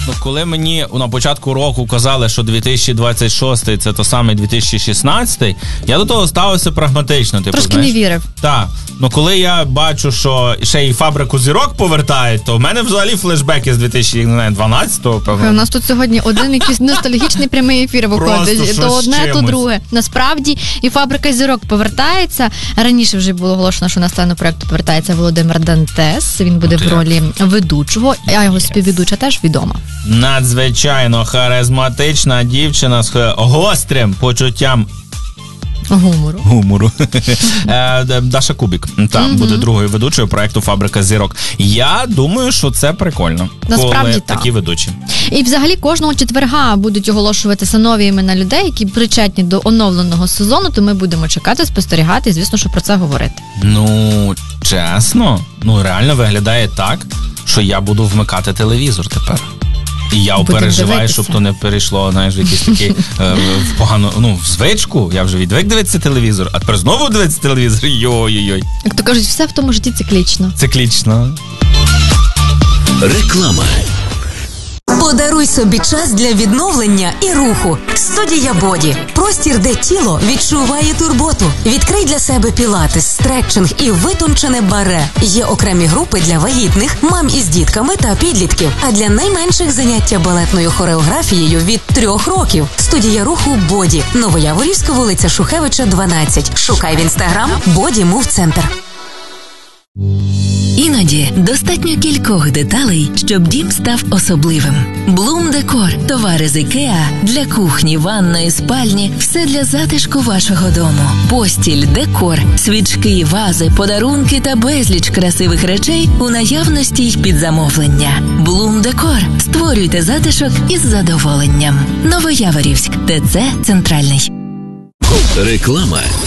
Ну, коли мені на початку року казали, що 2026 це то саме 2016, я до того ставився прагматично. Типу, трошки не вірив. Так. Ну, коли я бачу, що ще й «Фабрику зірок» повертають, то в мене взагалі флешбеки з 2012-го, певно. У нас тут сьогодні один якийсь ностальгічний прямий ефір виходить. То одне, то друге. Насправді, і «Фабрика зірок» повертається. Раніше вже було оголошено, що на сцену проєкту повертається Володимир Дантес. Він буде в ролі ведучого, а його співведуча теж відома. Надзвичайно харизматична дівчина з гострим почуттям гумору. Даша Кубік. Там буде другою ведучою проєкту «Фабрика зірок». Я думаю, що це прикольно. Насправді коли так. Такі ведучі. І взагалі кожного четверга будуть оголошуватися нові імена людей, які причетні до оновленого сезону, то ми будемо чекати, спостерігати і, звісно, що про це говорити. Ну, чесно, реально виглядає так, що я буду вмикати телевізор тепер. І я переживаю, щоб то не перейшло, знаєш, в якийсь такий в погану, в звичку. Я вже відвик дивитися телевізор, а тепер знову дивитися телевізор. Йой-йой-йой. Як то кажуть, все в тому житті циклічно. Циклічно. Реклама. Подаруй собі час для відновлення і руху. Студія Боді. Простір, де тіло відчуває турботу. Відкрий для себе пілатес, стретчинг і витончене баре. Є окремі групи для вагітних, мам із дітками та підлітків. А для найменших заняття балетною хореографією від 3 років. Студія руху Боді. Новояворівська, вулиця Шухевича, 12. Шукай в інстаграм Боді Мув Центр. Іноді достатньо кількох деталей, щоб дім став особливим. Bloom Decor – товари з IKEA для кухні, ванної, спальні – все для затишку вашого дому. Постіль, декор, свічки, вази, подарунки та безліч красивих речей у наявності й під замовлення. Bloom Decor – створюйте затишок із задоволенням. Новояворівськ, ТЦ Центральний. Реклама.